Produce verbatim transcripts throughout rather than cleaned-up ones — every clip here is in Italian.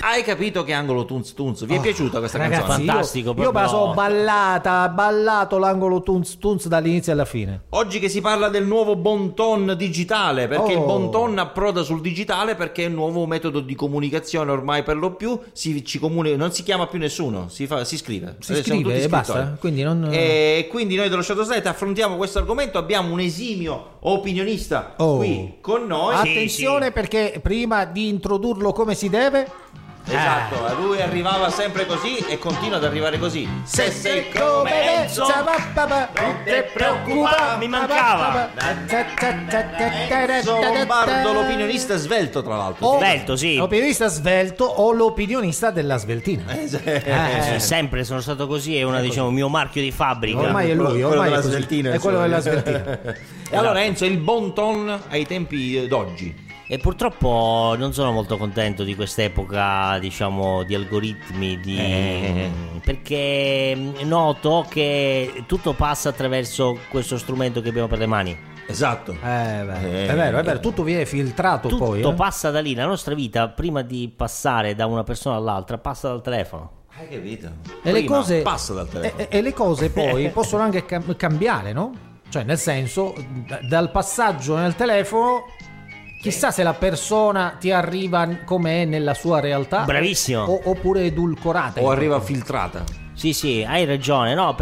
Hai capito che angolo Tunz Tunz? Vi è Oh, piaciuta questa ragazzi, canzone? Fantastico, Io, io me proprio. la so ballata, ballato l'angolo Tunz Tunz dall'inizio alla fine. Oggi che si parla del nuovo bon ton digitale, perché Oh. il bon ton approda sul digitale perché è un nuovo metodo di comunicazione, ormai per lo più si ci comunica, non si chiama più nessuno, si, fa, si scrive. Si Adesso siamo scrive tutti e basta, scrittori. quindi non... E quindi noi dello Shadow Slide affrontiamo questo argomento, abbiamo un esimio opinionista Oh. qui con noi. Attenzione perché prima di introdurlo come si deve... Esatto, lui arrivava sempre così e continua ad arrivare così. Se sei come Enzo, non te preoccupare, mi mancava. Enzo Lombardo, l'opinionista svelto tra l'altro. O Svelto, sì. l'opinionista svelto o l'opinionista della sveltina. Eh, Sì, sempre sono stato così, è una diciamo mio marchio di fabbrica. Ormai è lui, quello ormai della è così. sveltina, È quello insomma. della sveltina. E allora Enzo, il bon ton ai tempi eh, d'oggi. E purtroppo non sono molto contento di quest'epoca, diciamo, di algoritmi, di... Eh. perché noto che tutto passa attraverso questo strumento che abbiamo per le mani. Esatto. Eh, beh, Eh, è vero, è vero, tutto viene filtrato Tutto poi. eh. passa da lì, la nostra vita prima di passare da una persona all'altra passa dal telefono. Hai capito? E le Prima cose passa dal telefono. e, e le cose poi possono anche cam- cambiare, no? Cioè, nel senso, d- dal passaggio nel telefono, chissà se la persona ti arriva come è nella sua realtà. Bravissimo. o- oppure edulcorata. O arriva filtrata. Sì, sì, hai ragione, no,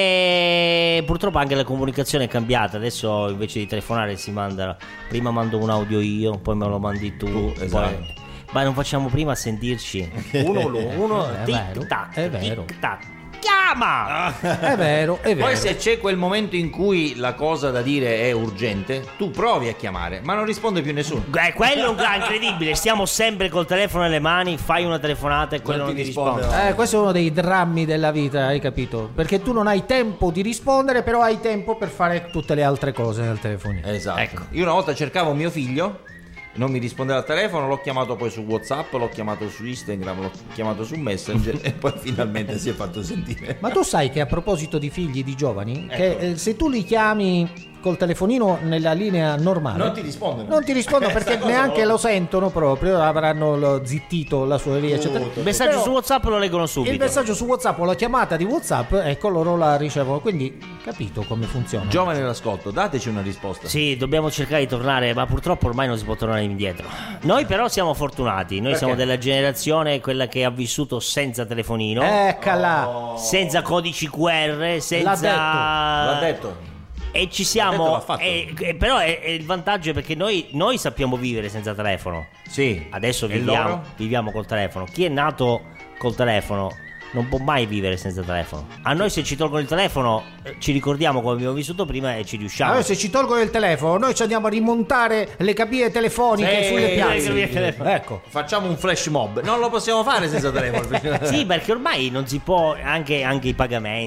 perché purtroppo anche la comunicazione è cambiata. Adesso invece di telefonare si manda, prima mando un audio io, poi me lo mandi tu, Tu, poi- esatto. ma non facciamo prima sentirci? Uno, uno, È tic vero, tac, è vero. tic tac. Chiama! È vero, è vero. Poi se c'è quel momento in cui la cosa da dire è urgente, tu provi a chiamare, ma non risponde più nessuno. Eh, quello è un gran incredibile, stiamo sempre col telefono nelle mani, fai una telefonata e quello Non non ti ti risponde, risponde. Eh, questo è uno dei drammi della vita, hai capito? Perché tu non hai tempo di rispondere, però hai tempo per fare tutte le altre cose nel telefonino. Esatto. Ecco. Io una volta cercavo mio figlio, non mi rispondeva al telefono, l'ho chiamato poi su WhatsApp, l'ho chiamato su Instagram, l'ho chiamato su Messenger e poi finalmente si è fatto sentire. Ma tu sai che a proposito di figli di giovani, Ecco. che eh, se tu li chiami col telefonino nella linea normale Non ti rispondono. non ti rispondono Questa perché cosa neanche non- lo sentono proprio, avranno lo zittito la sua via, eccetera. Tutto. Il messaggio Però su WhatsApp lo leggono subito. il messaggio su WhatsApp o la chiamata di WhatsApp, ecco, loro la ricevono, quindi capito come funziona. Giovane all'ascolto, dateci una risposta. Sì, dobbiamo cercare di tornare, ma purtroppo ormai non si può tornare indietro. Noi però siamo fortunati, noi Perché? siamo della generazione quella che ha vissuto senza telefonino, Eccola. senza codici Q R, senza... L'ha detto, L'ha detto. E ci detto, siamo... l'ha fatto. e- e però è, è il vantaggio è perché noi, noi sappiamo vivere senza telefono. Sì. Adesso E viviamo, loro? viviamo col telefono. Chi è nato col telefono non può mai vivere senza telefono. A noi se ci tolgono il telefono eh, ci ricordiamo come abbiamo vissuto prima e ci riusciamo. Allora, se ci tolgono il telefono, noi ci andiamo a rimontare le cabine telefoniche Sì, sulle le piazze. cabine telefoniche. Ecco. Facciamo un flash mob. Non lo possiamo fare senza telefono. Sì, perché ormai non si può, anche, anche i pagamenti,